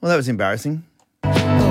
Well, that was embarrassing. We've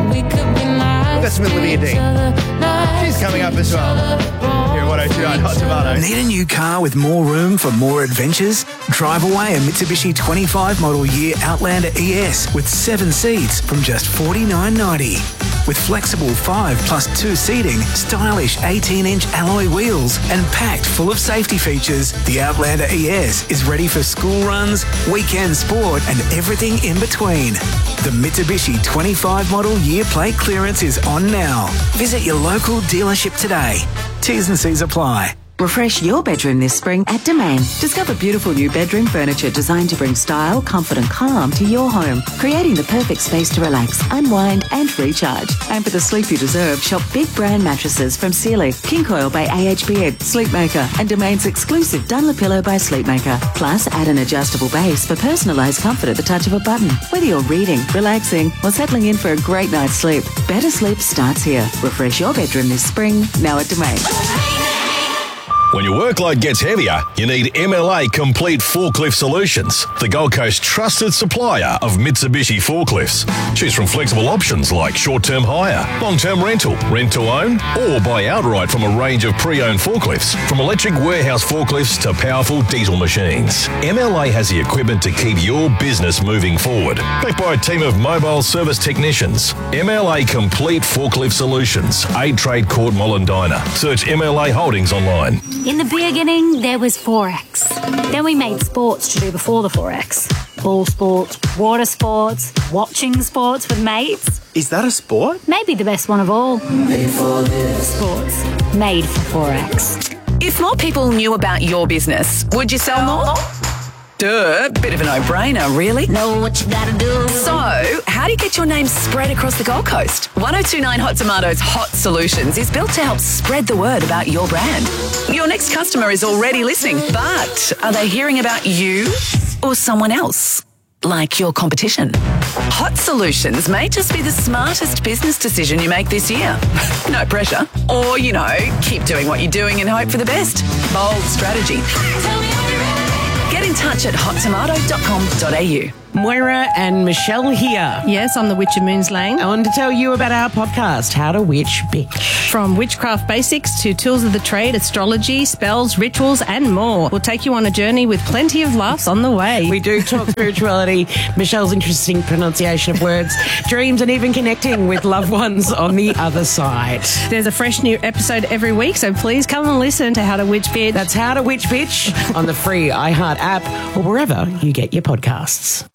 got some Olivia Dean. She's coming up as well. Here at 102.9 Hot Tomato. Need a new car with more room for more adventures? Drive away a Mitsubishi 25 model year Outlander ES with 7 seats from just $49.90. With flexible 5+2 seating, stylish 18-inch alloy wheels and packed full of safety features, the Outlander ES is ready for school runs, weekend sport and everything in between. The Mitsubishi 25 model year plate clearance is on now. Visit your local dealership today. T's and C's apply. Refresh your bedroom this spring at Domain. Discover beautiful new bedroom furniture designed to bring style, comfort and calm to your home, creating the perfect space to relax, unwind and recharge. And for the sleep you deserve, shop big brand mattresses from Sealy, King Coil by AHBN, Sleepmaker and Domain's exclusive Dunlopillow by Sleepmaker. Plus, add an adjustable base for personalised comfort at the touch of a button. Whether you're reading, relaxing or settling in for a great night's sleep, better sleep starts here. Refresh your bedroom this spring, now at Domain. When your workload gets heavier, you need MLA Complete Forklift Solutions, the Gold Coast trusted supplier of Mitsubishi forklifts. Choose from flexible options like short-term hire, long-term rental, rent-to-own, or buy outright from a range of pre-owned forklifts, from electric warehouse forklifts to powerful diesel machines. MLA has the equipment to keep your business moving forward. Backed by a team of mobile service technicians. MLA Complete Forklift Solutions, 8 Trade Court Mollendina. Search MLA Holdings online. In the beginning, there was Forex. Then we made sports to do before the Forex. Ball sports, water sports, watching sports with mates. Is that a sport? Maybe the best one of all. Made for this. Sports. Made for Forex. If more people knew about your business, would you sell more? Duh, bit of a no-brainer, really. Know what you gotta do. So, how do you get your name spread across the Gold Coast? 102.9 Hot Tomatoes Hot Solutions is built to help spread the word about your brand. Your next customer is already listening, but are they hearing about you or someone else? Like your competition. Hot Solutions may just be the smartest business decision you make this year. No pressure. Or, keep doing what you're doing and hope for the best. Bold strategy. Get in touch at hottomato.com.au. Moira and Michelle here. Yes, I'm the Witch of Moons Lane. I wanted to tell you about our podcast, How to Witch Bitch. From witchcraft basics to tools of the trade, astrology, spells, rituals and more. We'll take you on a journey with plenty of laughs on the way. We do talk spirituality, Michelle's interesting pronunciation of words, dreams and even connecting with loved ones on the other side. There's a fresh new episode every week, so please come and listen to How to Witch Bitch. That's How to Witch Bitch on the free iHeart app or wherever you get your podcasts.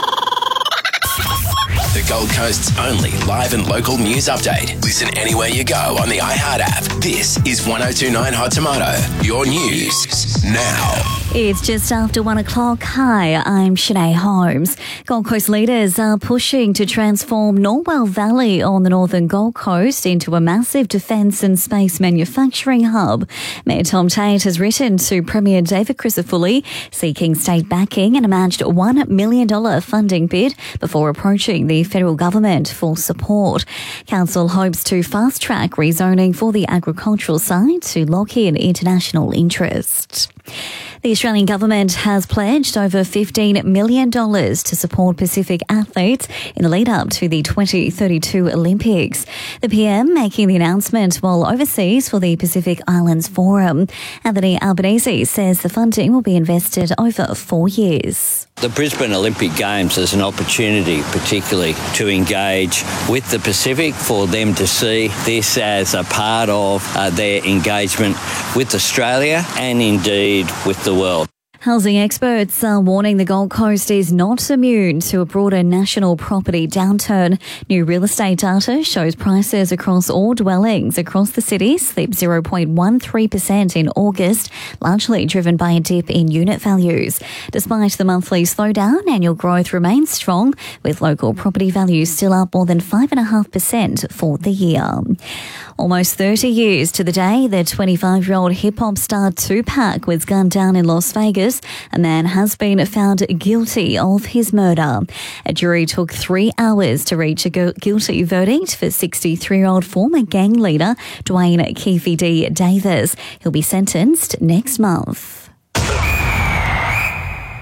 The Gold Coast's only live and local news update. Listen anywhere you go on the iHeart app. This is 102.9 Hot Tomato. Your news now. It's just after 1 o'clock. Hi, I'm Shanae Holmes. Gold Coast leaders are pushing to transform Norwell Valley on the northern Gold Coast into a massive defence and space manufacturing hub. Mayor Tom Tate has written to Premier David Crisafulli seeking state backing and a matched $1 million funding bid before approaching the federal government for support. Council hopes to fast-track rezoning for the agricultural site to lock in international interest. The Australian government has pledged over $15 million to support Pacific athletes in the lead-up to the 2032 Olympics. The PM making the announcement while overseas for the Pacific Islands Forum. Anthony Albanese says the funding will be invested over 4 years. The Brisbane Olympic Games is an opportunity particularly to engage with the Pacific, for them to see this as a part of their engagement with Australia and indeed with the world. Housing experts are warning the Gold Coast is not immune to a broader national property downturn. New real estate data shows prices across all dwellings across the city slipped 0.13% in August, largely driven by a dip in unit values. Despite the monthly slowdown, annual growth remains strong, with local property values still up more than 5.5% for the year. Almost 30 years to the day the 25-year-old hip-hop star Tupac was gunned down in Las Vegas, a man has been found guilty of his murder. A jury took 3 hours to reach a guilty verdict for 63-year-old former gang leader Dwayne Keefe D. Davis. He'll be sentenced next month.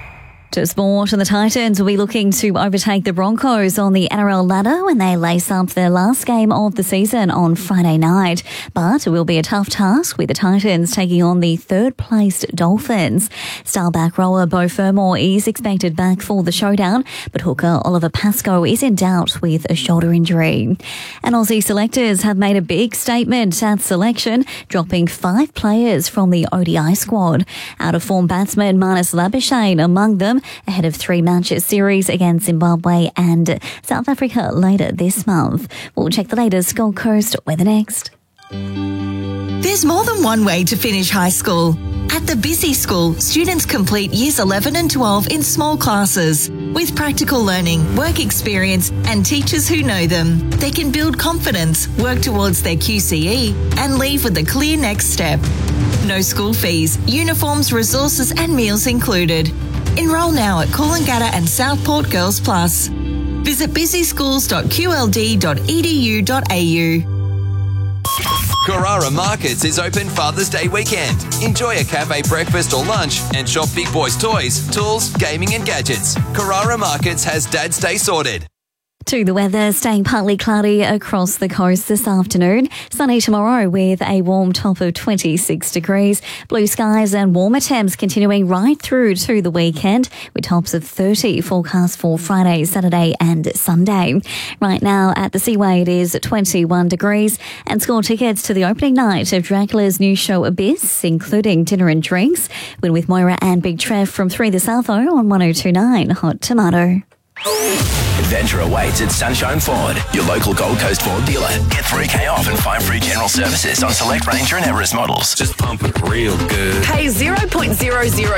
To sport, and the Titans will be looking to overtake the Broncos on the NRL ladder when they lace up their last game of the season on Friday night. But it will be a tough task with the Titans taking on the third-placed Dolphins. Star back rower Beau Fermor is expected back for the showdown, but hooker Oliver Pascoe is in doubt with a shoulder injury. And Aussie selectors have made a big statement at selection, dropping 5 players from the ODI squad. Out-of-form batsman Marnus Labuschagne among them, ahead of 3-match series against Zimbabwe and South Africa later this month. We'll check the latest Gold Coast weather next. There's more than one way to finish high school. At the Busy School, students complete years 11 and 12 in small classes. With practical learning, work experience and teachers who know them, they can build confidence, work towards their QCE and leave with a clear next step. No school fees, uniforms, resources and meals included. Enrol now at Coolangatta and Southport Girls Plus. Visit busyschools.qld.edu.au. Carrara Markets is open Father's Day weekend. Enjoy a cafe breakfast or lunch and shop Big Boys toys, tools, gaming and gadgets. Carrara Markets has Dad's Day sorted. To the weather, staying partly cloudy across the coast this afternoon. Sunny tomorrow with a warm top of 26 degrees. Blue skies and warmer temps continuing right through to the weekend with tops of 30 forecast for Friday, Saturday and Sunday. Right now at the Seaway it is 21 degrees and score tickets to the opening night of Dracula's new show Abyss, including dinner and drinks. Win with Moira and Big Trev from 3 this South on 102.9 Hot Tomato. Adventure awaits at Sunshine Ford, your local Gold Coast Ford dealer. Get $3,000 off and 5 free general services on select Ranger and Everest models. Just pump it real good. Pay 0.00